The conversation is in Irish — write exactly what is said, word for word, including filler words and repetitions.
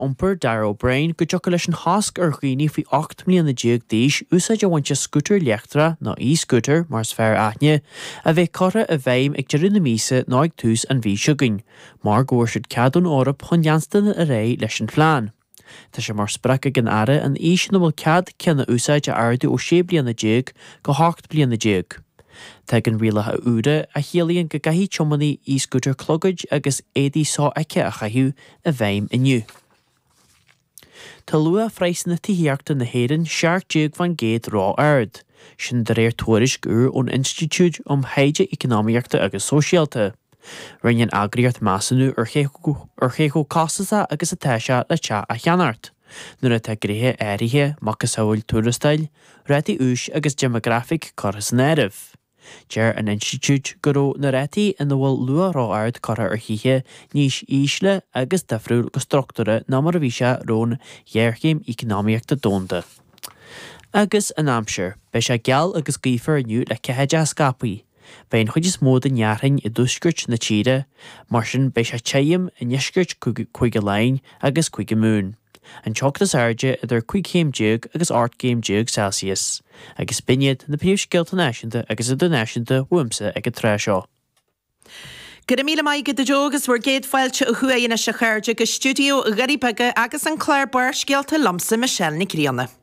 Umper Darrow Brain go teach leis an hasc ar dhaoine faoi ocht mbliana déag d'aois úsáid a bhainte scooter leachtra ná e-scooter mars fear aithne a bheith cara a bheim ag deireadh na míosa ná ag tús an bhí siúgain, mar go bhfuair siad ceadún órap chun janstan a ré leis an phlean. Tá sé mar sprac ag an ara an ís na bhfuil cead ceanna úsáid a ardú ó sé bliana déag go hocht bliana déag. Tá an rialathe úda a chéalaíonn go gaithí tiomaní e-scooter clogaid agus éadaí sá aice a chaithú a bheim inniu. Tá lua freisanna tííochta na héireann seacht déag van géad rá ard, sin de réir tuairis gur ón Institute om Heide Economiaachta agus Sosialta. Rinnean agriart masanú ar chéchó cásasa agus a teise le te a cheanart. Nuair atá gríthe éirithe machchas saoil túrastail, réití ús agus demographic choras an éirimh. Deir an Institute go raibh na réití ina bhfuil lua rá ard cara ar thithe níos ísle agus difriúil go struchtúra ná mar a bhí sé rón dhearchéim economiaachta dónda. Agus an Hampshire, bei sé geal agus gífar aniu le cetheide a scapaí. Bein chuid is mód an nearthain i dúsgurt na tíre, mar sin bei sé teim a neisgurt chuig a lein agus chuig a mún. An teachtas airde idir chuig céim déag agus art céim déag Celsius, agus biniad na príomh scialta náisiúnta agus a donáisiúnta bhuamsa ag a tráseo. Gyda míle mai gyda jogus war géad fáilte a chuaína se chuirde go stúdio a garibege agus an Claire Bar scialta lamsa Michelle Nicriana.